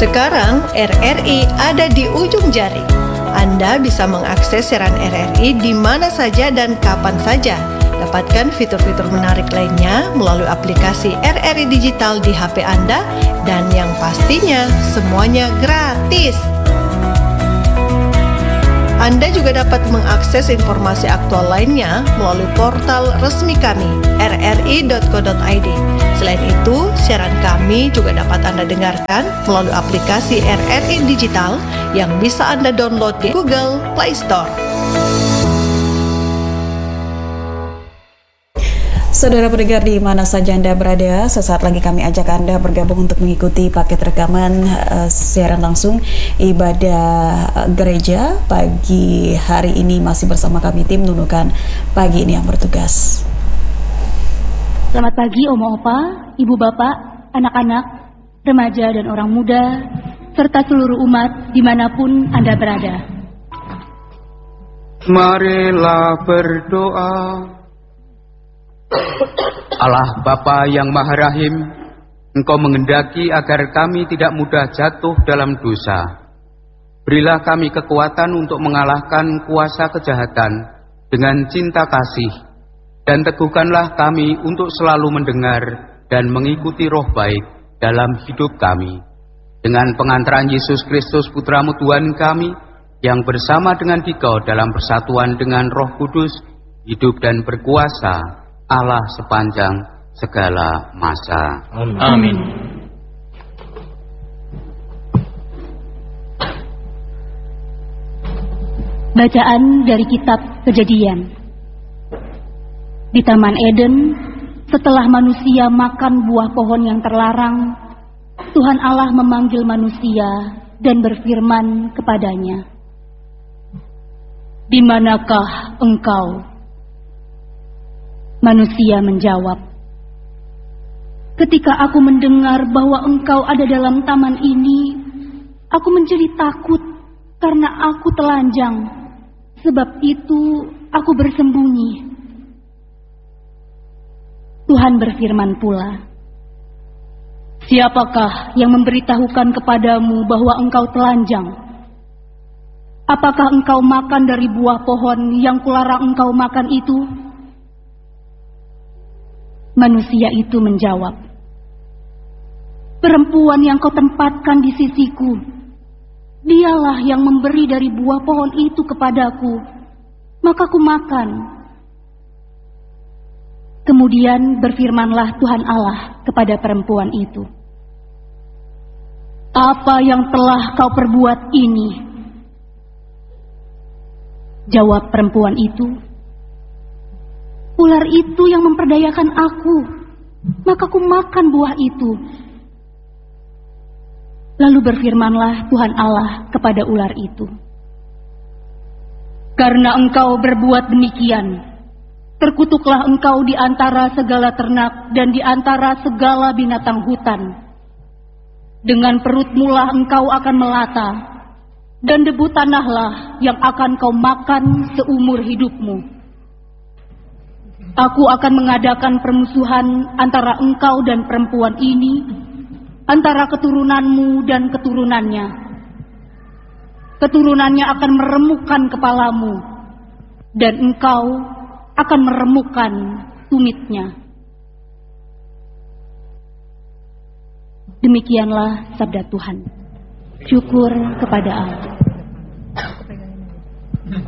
Sekarang RRI ada di ujung jari. Anda bisa mengakses siaran RRI di mana saja dan kapan saja. Dapatkan fitur-fitur menarik lainnya melalui aplikasi RRI Digital di HP Anda dan yang pastinya semuanya gratis. Anda juga dapat mengakses informasi aktual lainnya melalui portal resmi kami, rri.co.id. Selain itu, siaran kami juga dapat Anda dengarkan melalui aplikasi RRI Digital yang bisa Anda download di Google Play Store. Saudara pendengar di mana saja Anda berada, sesaat lagi kami ajak Anda bergabung untuk mengikuti paket rekaman siaran langsung ibadah gereja pagi hari ini. Masih bersama kami tim Nunukan pagi ini yang bertugas. Selamat pagi Oma Opa, Ibu Bapak, anak-anak, remaja dan orang muda, serta seluruh umat dimanapun Anda berada. Marilah berdoa. Allah Bapa yang Maha Rahim, Engkau mengendaki agar kami tidak mudah jatuh dalam dosa. Berilah kami kekuatan untuk mengalahkan kuasa kejahatan dengan cinta kasih, dan teguhkanlah kami untuk selalu mendengar dan mengikuti roh baik dalam hidup kami. Dengan pengantaran Yesus Kristus Putramu Tuhan kami, yang bersama dengan Dikau dalam persatuan dengan Roh Kudus, hidup dan berkuasa Allah sepanjang segala masa. Amin. Bacaan dari kitab Kejadian. Di Taman Eden, setelah manusia makan buah pohon yang terlarang, Tuhan Allah memanggil manusia dan berfirman kepadanya, "Di manakah engkau?" Manusia menjawab, "Ketika aku mendengar bahwa engkau ada dalam taman ini, aku menjadi takut karena aku telanjang. Sebab itu aku bersembunyi." Tuhan berfirman pula, "Siapakah yang memberitahukan kepadamu bahwa engkau telanjang? Apakah engkau makan dari buah pohon yang kularang engkau makan itu?" Manusia itu menjawab, "Perempuan yang kau tempatkan di sisiku, dialah yang memberi dari buah pohon itu kepadaku, maka ku makan." Kemudian berfirmanlah Tuhan Allah kepada perempuan itu, "Apa yang telah kau perbuat ini?" Jawab perempuan itu, "Ular itu yang memperdayakan aku, maka ku makan buah itu." Lalu berfirmanlah Tuhan Allah kepada ular itu, "Karena engkau berbuat demikian, terkutuklah engkau di antara segala ternak dan di antara segala binatang hutan. Dengan perutmu lah engkau akan melata, dan debu tanahlah yang akan kau makan seumur hidupmu. Aku akan mengadakan permusuhan antara engkau dan perempuan ini, antara keturunanmu dan keturunannya. Keturunannya akan meremukkan kepalamu, dan engkau akan meremukkan tumitnya." Demikianlah sabda Tuhan. Syukur kepada Allah.